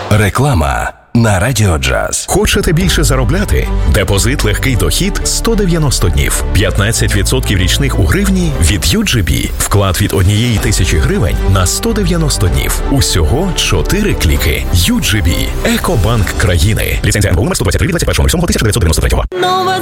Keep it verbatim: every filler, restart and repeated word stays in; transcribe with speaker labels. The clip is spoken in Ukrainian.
Speaker 1: Реклама на Радіо Джаз.
Speaker 2: Хочете більше заробляти? Депозит легкий дохід сто дев'яносто днів. п'ятнадцять відсотків річних у гривні від ю джі бі. Вклад від однієї тисячі гривень на сто дев'яносто днів. Усього чотири кліки. ю джі бі. Екобанк країни. Ліцензія ен бе у номер сто двадцять три від двадцять першого лютого тисяча дев'ятсот дев'яносто третього.